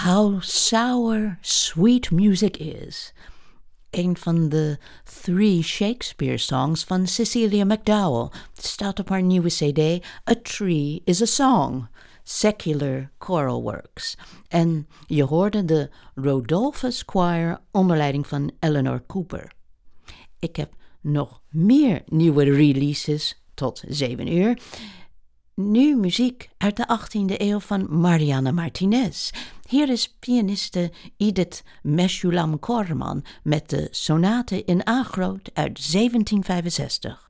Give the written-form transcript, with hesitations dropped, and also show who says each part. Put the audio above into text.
Speaker 1: How Sour Sweet Music Is. Een van de 3 Shakespeare-songs van Cecilia McDowell staat op haar nieuwe cd A Tree is a Song, Secular Choral Works. En je hoorde de Rodolphus Choir onder leiding van Eleanor Cooper. Ik heb nog meer nieuwe releases tot 7 uur. Nu muziek uit de 18e eeuw van Mariana Martinez. Hier is pianiste Edith Meshulam Corman met de sonate in A groot uit 1765.